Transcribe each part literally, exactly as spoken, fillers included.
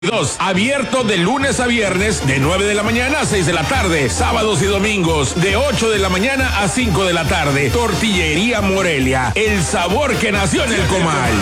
Dos, abierto de lunes a viernes de nueve de la mañana a seis de la tarde, sábados y domingos de ocho de la mañana a cinco de la tarde. Tortillería Morelia, el sabor que nació en el comal.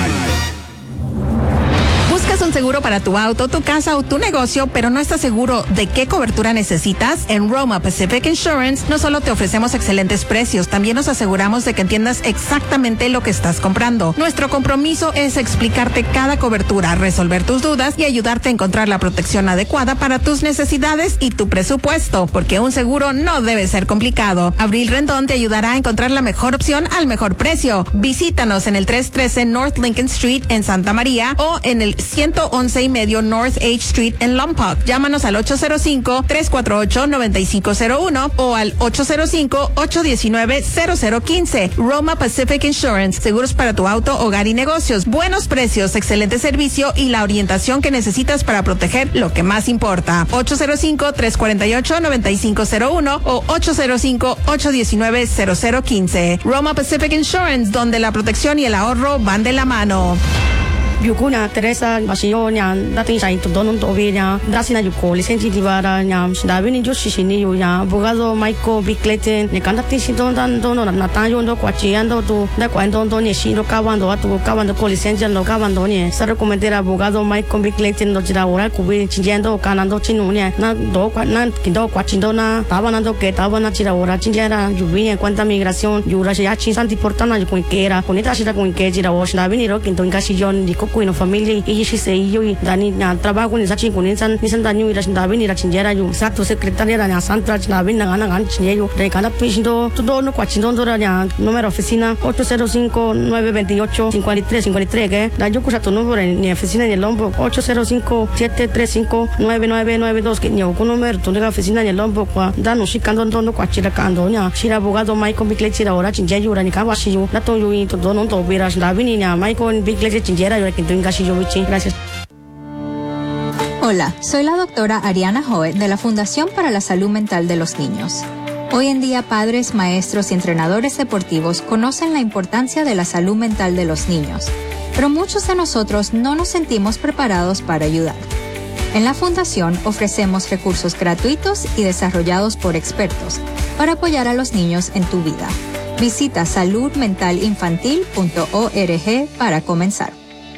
¿Buscas un seguro para tu auto, tu casa o tu negocio, pero no estás seguro de qué cobertura necesitas? En Roma Pacific Insurance no solo te ofrecemos excelentes precios, también nos aseguramos de que entiendas exactamente lo que estás comprando. Nuestro compromiso es explicarte cada cobertura, resolver tus dudas y ayudarte a encontrar la protección adecuada para tus necesidades y tu presupuesto, porque un seguro no debe ser complicado. Abril Rendón te ayudará a encontrar la mejor opción al mejor precio. Visítanos en el trescientos trece North Lincoln Street en Santa María o en el ciento once y medio North H Street en Lompoc. Llámanos al ocho cero cinco, tres cuatro ocho, nueve cinco cero uno o al ocho cero cinco, ocho uno nueve, cero cero uno cinco. Roma Pacific Insurance, seguros para tu auto, hogar y negocios. Buenos precios, excelente servicio y la orientación que necesitas para proteger lo que más importa. ocho cero cinco, tres cuatro ocho, nueve cinco cero uno o ocho cero cinco, ocho uno nueve, cero cero uno cinco. Roma Pacific Insurance, donde la protección y el ahorro van de la mano. Yukuna Teresa Basionya, dating sa ito doon tobinya, dasina yuko, lisensi divara nyam, dabi ni Joshi sini yuya, abogado Michael Bickleten, ne kandati si don dan don na natayo ndo kwachiando tu, da kwando don ni shiro kawando atu kawando ko lisensi no kawando ni, sa recomendar abogado Michael Bickleten do jira ora kubi chinjendo kanando chinunya, na do kwa na kindo kwachindo na, tabanando que tabana jira ora chinjera, yubi en cuenta migración, yura ya chinsanti portana yukun kera, kunita shira kun ke jira wash dabi ni ro kinto ingasiyon di kuino familia y si se yo y dani na trabajo ni sachi kunin san ni san dani ira dabi ni ra chinjera yo exacto secretaria na santa dabi na gana gan chinjero de cada pindo todo no kwachindo dora ya número oficina ocho cero cinco, nueve dos ocho, cinco tres cinco tres que da yo kusa tu número ni oficina ni el Lombo ocho cero cinco, siete tres cinco, nueve nueve nueve dos que ni o número tu oficina ni el Lombo kwa da no shikando ndo kwachira kando nya shira abogado Michael Bickley ora chinjera yo ni kawashi yo da to yo y todo no to vera dabi ni na Michael Bickley chinjera yo que Gracias. Hola, soy la doctora Ariana Hoet de la Fundación para la Salud Mental de los Niños. Hoy en día, padres, maestros y entrenadores deportivos conocen la importancia de la salud mental de los niños, pero muchos de nosotros no nos sentimos preparados para ayudar. En la Fundación ofrecemos recursos gratuitos y desarrollados por expertos para apoyar a los niños en tu vida. Visita salud mental infantil punto org para comenzar.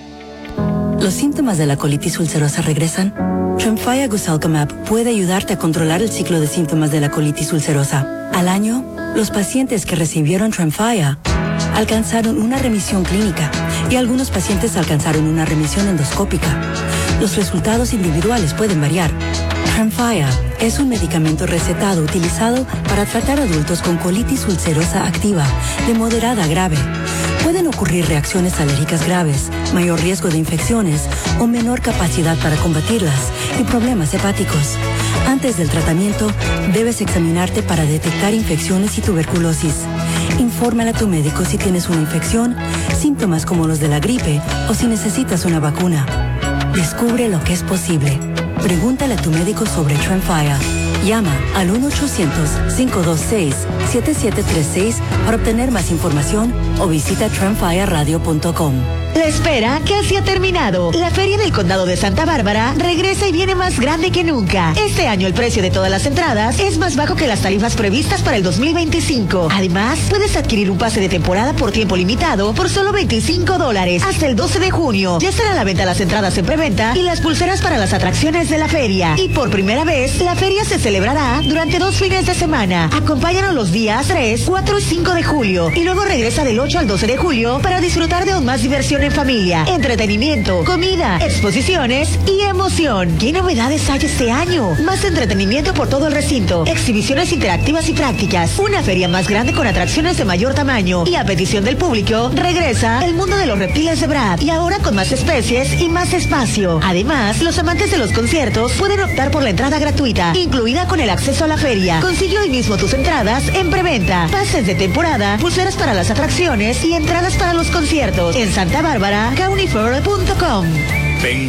¿Los síntomas de la colitis ulcerosa regresan? Tremfya Guselkumab puede ayudarte a controlar el ciclo de síntomas de la colitis ulcerosa. Al año, los pacientes que recibieron Tremfya alcanzaron una remisión clínica y algunos pacientes alcanzaron una remisión endoscópica. Los resultados individuales pueden variar. Tremfya es un medicamento recetado utilizado para tratar adultos con colitis ulcerosa activa de moderada a grave. Pueden ocurrir reacciones alérgicas graves, mayor riesgo de infecciones o menor capacidad para combatirlas y problemas hepáticos. Antes del tratamiento, debes examinarte para detectar infecciones y tuberculosis. Infórmale a tu médico si tienes una infección, síntomas como los de la gripe o si necesitas una vacuna. Descubre lo que es posible. Pregúntale a tu médico sobre Tremfya. Llama al uno ochocientos, cinco dos seis, siete siete tres seis para obtener más información o visita tremfya radio punto com. La espera casi ha terminado. La Feria del Condado de Santa Bárbara regresa y viene más grande que nunca. Este año el precio de todas las entradas es más bajo que las tarifas previstas para el dos mil veinticinco. Además, puedes adquirir un pase de temporada por tiempo limitado por solo veinticinco dólares hasta el doce de junio. Ya estarán a la venta las entradas en preventa y las pulseras para las atracciones de la feria. Y por primera vez, la feria se celebrará durante dos fines de semana. Acompáñanos los días tres, cuatro y cinco de julio y luego regresa del ocho al doce de julio para disfrutar de aún más diversión en familia, entretenimiento, comida, exposiciones y emoción. ¿Qué novedades hay este año? Más entretenimiento por todo el recinto, exhibiciones interactivas y prácticas, una feria más grande con atracciones de mayor tamaño y a petición del público regresa el mundo de los reptiles de Brad y ahora con más especies y más espacio. Además, los amantes de los conciertos pueden optar por la entrada gratuita, incluida con el acceso a la feria. Consigue hoy mismo tus entradas en preventa, pases de temporada, pulseras para las atracciones y entradas para los conciertos en Santa Bárbara, county fair punto com.